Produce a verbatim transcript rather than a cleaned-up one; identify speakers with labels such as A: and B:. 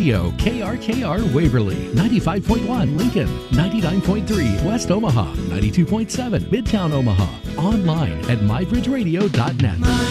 A: Radio, K R K R Waverly, ninety-five point one Lincoln, ninety-nine point three West Omaha, ninety-two point seven Midtown Omaha. Online at my bridge radio dot net.